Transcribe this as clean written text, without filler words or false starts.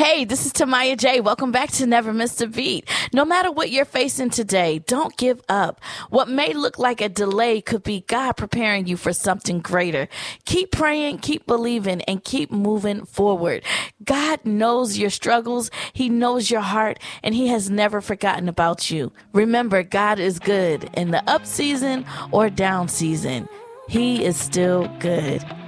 Hey, this is Tamaya J. Welcome back to Never Miss a Beat. No matter what you're facing today, don't give up. What may look like a delay could be God preparing you for something greater. Keep praying, keep believing, and keep moving forward. God knows your struggles. He knows your heart, and He has never forgotten about you. Remember, God is good in the up season or down season. He is still good.